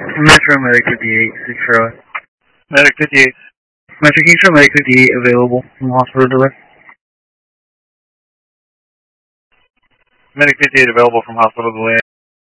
Metro Medic 58, 6 Charlie. Medic 58. Metro, can you show Medic 58 available from hospital delay? Medic 58 available from hospital delay.